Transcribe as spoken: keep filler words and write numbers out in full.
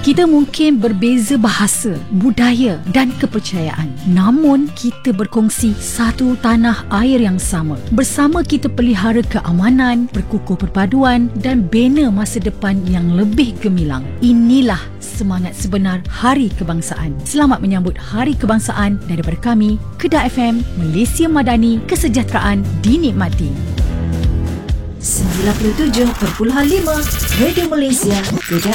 Kita mungkin berbeza bahasa, budaya dan kepercayaan, namun kita berkongsi satu tanah air yang sama. Bersama kita pelihara keamanan, berkukuh perpaduan dan bina masa depan yang lebih gemilang. Inilah semangat sebenar Hari Kebangsaan. Selamat menyambut Hari Kebangsaan daripada kami, Kedah F M, Malaysia Madani, kesejahteraan dinikmati. sembilan puluh tujuh perpuluhan lima Radio Malaysia, Kedah